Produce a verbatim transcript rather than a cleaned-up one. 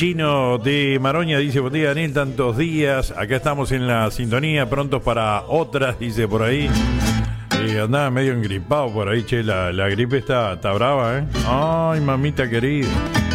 Chino de Maroña dice, buen día Daniel, tantos días, acá estamos en la sintonía, prontos para otras, dice por ahí. Eh, andaba medio engripado por ahí, che, la, la gripe está, está brava, ¿eh? Ay, mamita querida.